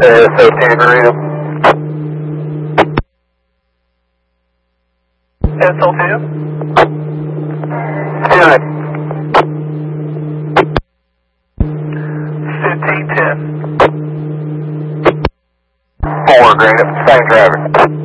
SO2 Greenup. SL2? Good. 1510. 4 Greenup, same driver.